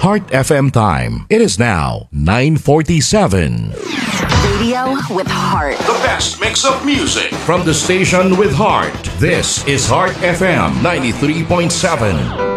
Heart FM time. It is now 9:47. Radio with heart. The best mix of music from the station with heart. This is Heart FM 93.7.